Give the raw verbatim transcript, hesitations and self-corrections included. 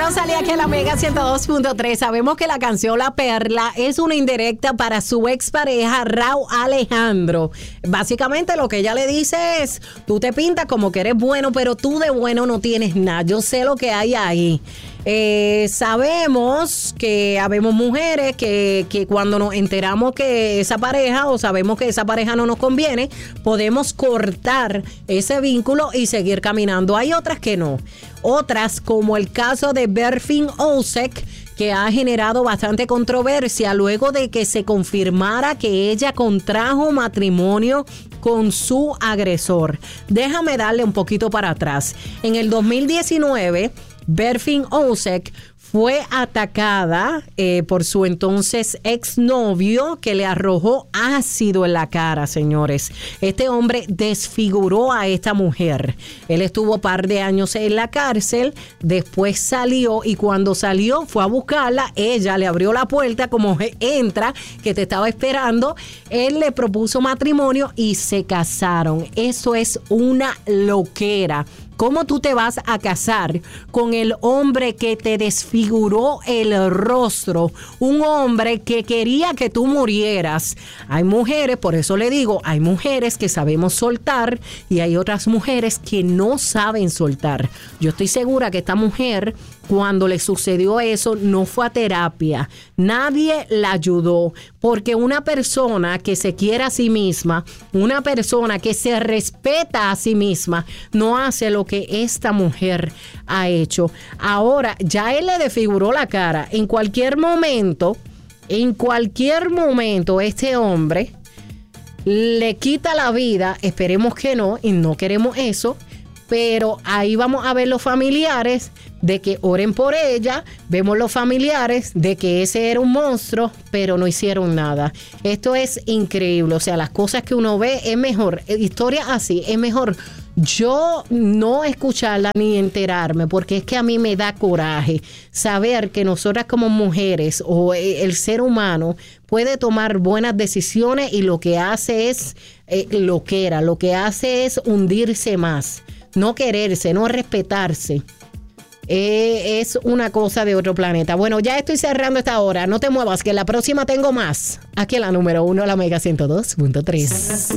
Rosalía, que la Mega ciento dos punto tres. Sabemos que la canción La Perla es una indirecta para su expareja Rauw Alejandro. Básicamente lo que ella le dice es: tú te pintas como que eres bueno, pero tú de bueno no tienes nada. Yo sé lo que hay ahí. Eh, sabemos que habemos mujeres que, que cuando nos enteramos que esa pareja o sabemos que esa pareja no nos conviene, podemos cortar ese vínculo y seguir caminando. Hay otras que no. Otras, como el caso de Berfin Osek, que ha generado bastante controversia luego de que se confirmara que ella contrajo matrimonio con su agresor. Déjame darle un poquito para atrás. En el dos mil diecinueve, Berfin Osek fue atacada eh, por su entonces exnovio, que le arrojó ácido en la cara, señores. Este hombre desfiguró a esta mujer. Él estuvo un par de años en la cárcel, después salió y cuando salió fue a buscarla. Ella le abrió la puerta como entra, que te estaba esperando. Él le propuso matrimonio y se casaron. Eso es una loquera. ¿Cómo tú te vas a casar con el hombre que te desfiguró el rostro? Un hombre que quería que tú murieras. Hay mujeres, por eso le digo, hay mujeres que sabemos soltar y hay otras mujeres que no saben soltar. Yo estoy segura que esta mujer, cuando le sucedió eso, no fue a terapia. Nadie la ayudó, porque una persona que se quiere a sí misma, una persona que se respeta a sí misma, no hace lo que esta mujer ha hecho. Ahora, ya él le desfiguró la cara. En cualquier momento, en cualquier momento, este hombre le quita la vida. Esperemos que no, y no queremos eso. Pero ahí vamos a ver los familiares de que oren por ella. Vemos los familiares de que ese era un monstruo, pero no hicieron nada. Esto es increíble. O sea, las cosas que uno ve es mejor. Historias así, es mejor yo no escucharla ni enterarme, porque es que a mí me da coraje saber que nosotras como mujeres o el ser humano puede tomar buenas decisiones y lo que hace es eh, loquera, lo que hace es hundirse más. No quererse, no respetarse. Eh, es una cosa de otro planeta. Bueno, ya estoy cerrando esta hora. No te muevas, que en la próxima tengo más. Aquí en la número uno, la Mega ciento dos punto tres.